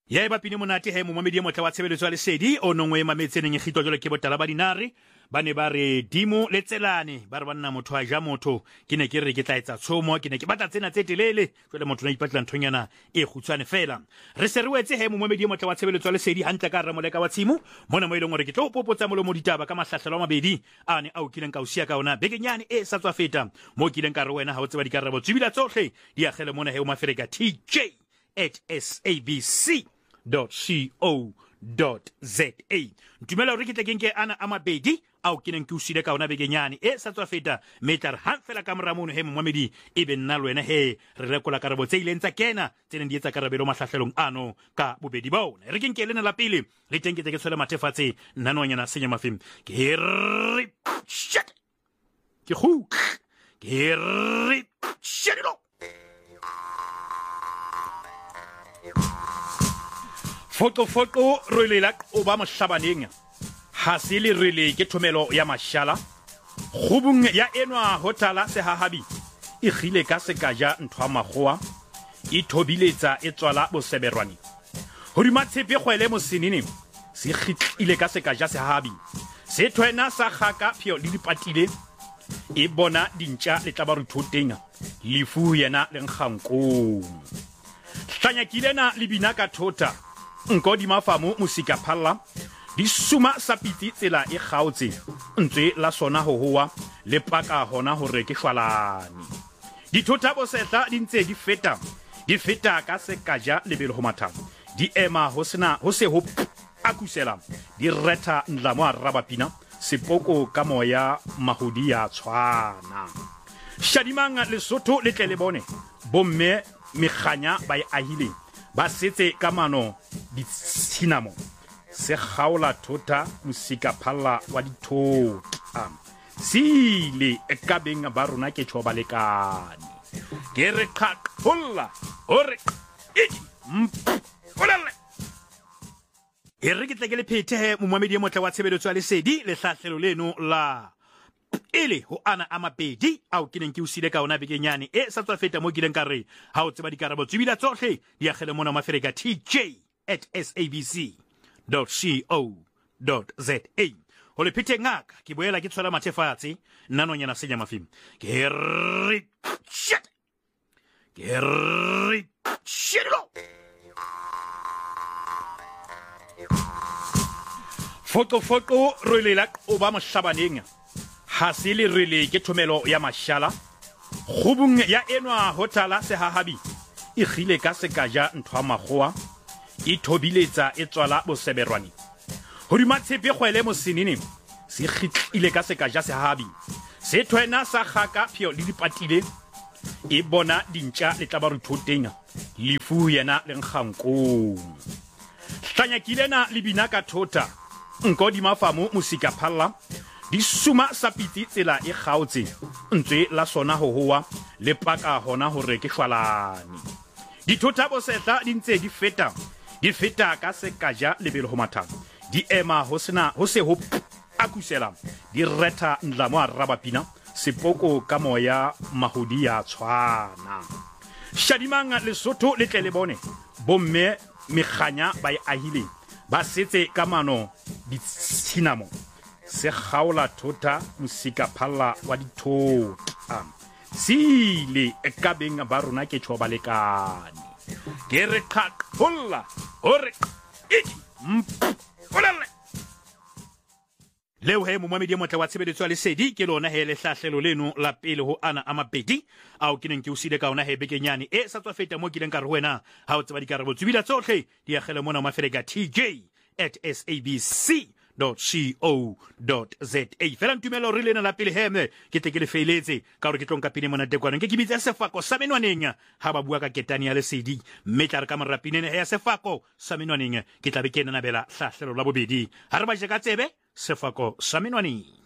Ya eba pine monate he mo mamedi motla wa tshebeletso ya lesedi o nongwe e mametseneng e gitwa jole ke botala ba dinare ba ne ba re dimo le tselane ba re banna motho a ja motho ke ne ke re ke tla etsa tshomo ke ne ke batla tsena tse telele jole motho na ipatla nthonyana e khutswane fela re se re wetse he mo mamedi motla wa tshebeletso ya lesedi hantle ka re moleka wa tshimo mona mo ileng gore ke tlo popotsa molo mo ditaba ka mahlahlelo a mabedi ane a o kileng ka o sia ka ona bekenyane e sa tswa feta mo kileng ka re wena ha o tseba dikarabo tsibila tsohle di agele mona he o mafereka tj@sabc.co.za ntumela hore ke tle ke nke ana a mabedi ao ke neng ke o sile ka ona bekenyane e sa tswa feta metlar hang fela ka mora mono he momamedi e be nna le wena he re rekola karabo tse ileng tsa kena tse neng di etsa karabelo mahlahlelong ano ka bobedi bona re ke nke lena la pele le teng ke tle ke tshwele mathefatshe nnanonyana senya mafim ke re shit ke hu ke re shit Foto rwele o ba mohlabaneng ha se le rwele ke thomelo ya mashala khubung ya enwa hotala se hahabi e gile ka sekaja nthwa magoa e thobiletsa e tswala boseberwane hodima tshepe kgwele mosenene se gitlile ka sekaja se hahabi se thwena sa khaka phio le dipatile e bona dintja le tla ba ruthoteng lefu yena le nkganko hlanya kilena libina ka thota nko di mafamu musika phalla di suma sa pitsi tsela e gautse ntswe la sona ho hoa le paka hona hore ke shwalane di thota bo setla di ntse di feta ka sekaja lebelo ho matha di ema ho se ho akusela di reta ndlamo a rabapina sepoko ka moya mahudi ya tshwana shadimanga lesotho le tle le bone bomme meganya ba e ahile ba setse ka mano di tshinamo se khaola thota musika phalla wa dithota sile e ka benga ba rona ke tsho balekane ke re khakholla hore olale e re ke tle ke le phethe he momamedi motla wa tshebeletso ya lesedi le hlahlelo leno la ele ho ana a mabedi ao ke neng ke o sile ka ona bekenyane e sa tswa feta mo kileng ka re ha o tseba dikarabo tsibila tsohle di agele mona mafereka tj@sabc.co.za ho le phete ngaka ke boela ke tshwara mathefatse nnanonyana senya mafim ke re shit foto rwele o ba mohlabaneng ha se le rwele ke thomelo ya mashala khubung ya enwa hotala se hahabi e gile ka sekaja nthwa magoa e thobiletsa e tswala boseberwane hodima tshepe kgwele mosenene se gitlile ka sekaja se hahabi se thwena sa khaka phio le dipatile e bona dintja le tla ba ruthoteng lefu yena le nkganko hlanya kilena libina ka thota nko di mafamu musika phalla di suma sa pitsi tsela e gautse ntswe la sona ho hoa le paka hona hore ke shwalane di thota bo setla di ntse di feta ka sekaja lebelo ho matha di ema ho se ho akusela di reta ndlamo a rabapina sepoko ka moya mahudi ya tshwana shadimanga lesotho le tle le bone bomme meganya ba e ahile ba setse ka mano di tshinamo se khaola thota musika phalla wa dithota sile e ka benga ba rona ke tsho balekane ke re khakholla hore olale leo he momamedi motla wa tshebeletso ya lesedi ke lona he le hlahlelo leno la pele ho ana a mabedi ao ke neng ke o sile ka ona he bekenyane e sa tswa feta mo kileng ka re wena ha o tseba dikarabo tsibila tsohle di agele mona mafereka tj@sabc.co.za fela ntumela hore lena la pele heme ke tle ke le feletse ka hore ke tlong ka pine mona tekwaneng ke bitsa sefako sa menwaneng ha ba bua ka ketane ya lesedi mme tla re ka morapinene he ya sefako sa menwaneng ke tla be ke nabela hlahlelo la bobedi ha re ba je ka tsebe sefako sa menwaneng